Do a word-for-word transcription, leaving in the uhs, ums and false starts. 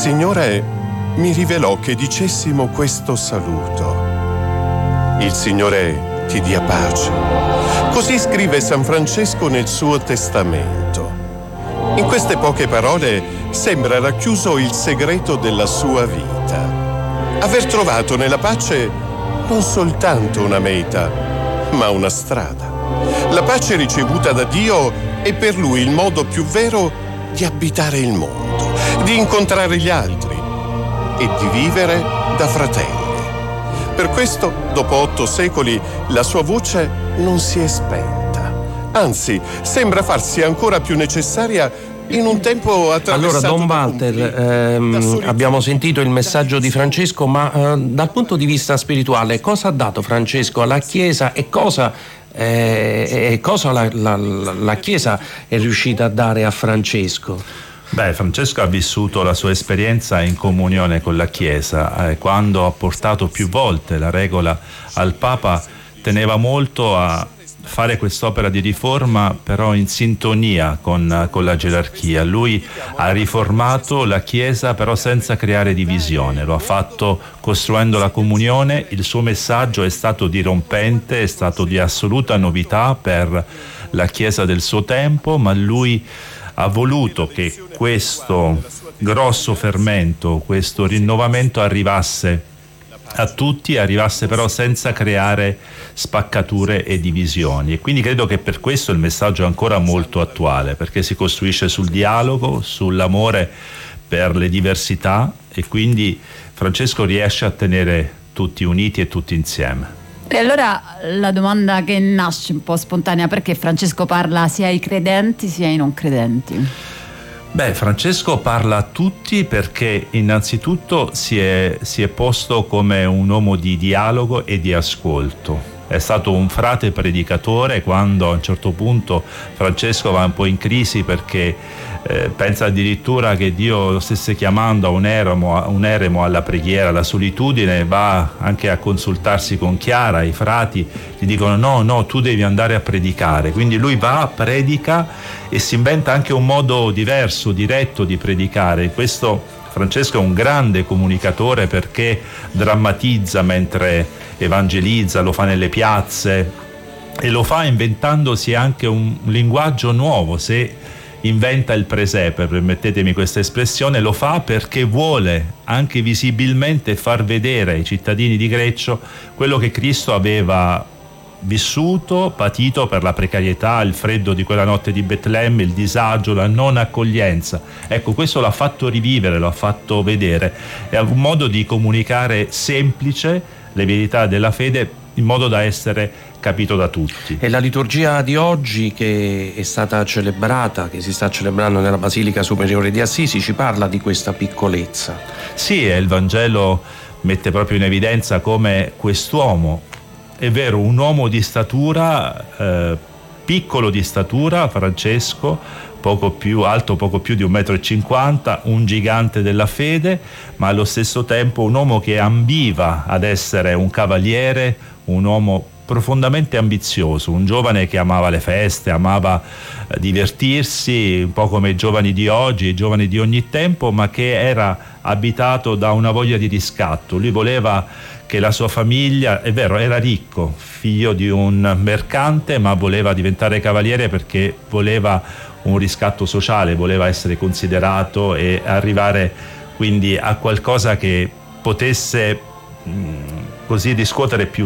Signore mi rivelò che dicessimo questo saluto: il Signore ti dia pace. Così scrive San Francesco nel suo testamento. In queste poche parole sembra racchiuso il segreto della sua vita: aver trovato nella pace non soltanto una meta, ma una strada. La pace ricevuta da Dio è per lui il modo più vero di abitare il mondo, di incontrare gli altri e di vivere da fratelli. Per questo, dopo otto secoli, la sua voce non si è spenta. Anzi, sembra farsi ancora più necessaria in un tempo attraversato. Allora, Don Walter, ehm, abbiamo sentito il messaggio di Francesco, ma eh, dal punto di vista spirituale, cosa ha dato Francesco alla Chiesa e cosa, eh, e cosa la, la, la Chiesa è riuscita a dare a Francesco? Beh, Francesco ha vissuto la sua esperienza in comunione con la Chiesa. Eh, quando ha portato più volte la regola al Papa, teneva molto a fare quest'opera di riforma, però in sintonia con, con la gerarchia. Lui ha riformato la Chiesa, però senza creare divisione. Lo ha fatto costruendo la comunione. Il suo messaggio è stato dirompente, è stato di assoluta novità per la Chiesa del suo tempo, ma lui ha voluto che questo grosso fermento, questo rinnovamento arrivasse a tutti, arrivasse però senza creare spaccature e divisioni, e quindi credo che per questo il messaggio è ancora molto attuale, perché si costruisce sul dialogo, sull'amore per le diversità, e quindi Francesco riesce a tenere tutti uniti e tutti insieme. E allora la domanda che nasce un po' spontanea: perché Francesco parla sia ai credenti sia ai non credenti? Beh, Francesco parla a tutti perché innanzitutto si è, si è posto come un uomo di dialogo e di ascolto. È stato un frate predicatore. Quando a un certo punto Francesco va un po' in crisi perché eh, pensa addirittura che Dio lo stesse chiamando a un eremo, a un eremo alla preghiera, alla solitudine, va anche a consultarsi con Chiara. I frati gli dicono no, no, tu devi andare a predicare. Quindi lui va, predica e si inventa anche un modo diverso, diretto di predicare. Questo Francesco è un grande comunicatore perché drammatizza mentre evangelizza, lo fa nelle piazze e lo fa inventandosi anche un linguaggio nuovo. Se inventa il presepe, permettetemi questa espressione, lo fa perché vuole anche visibilmente far vedere ai cittadini di Greccio quello che Cristo aveva vissuto, patito per la precarietà, il freddo di quella notte di Betlemme, il disagio, la non accoglienza. Ecco, questo l'ha fatto rivivere, lo ha fatto vedere. È un modo di comunicare semplice le verità della fede in modo da essere capito da tutti. E la liturgia di oggi, che è stata celebrata, che si sta celebrando nella Basilica Superiore di Assisi, ci parla di questa piccolezza. Sì, e il Vangelo mette proprio in evidenza come quest'uomo, è vero, un uomo di statura, eh, piccolo di statura, Francesco, poco più alto, poco più di un metro e cinquanta, un gigante della fede, ma allo stesso tempo un uomo che ambiva ad essere un cavaliere, un uomo profondamente ambizioso, un giovane che amava le feste, amava eh, divertirsi, un po' come i giovani di oggi, i giovani di ogni tempo, ma che era abitato da una voglia di riscatto. Lui voleva che la sua famiglia, è vero, era ricco, figlio di un mercante, ma voleva diventare cavaliere perché voleva un riscatto sociale, voleva essere considerato e arrivare quindi a qualcosa che potesse mh, così riscuotere più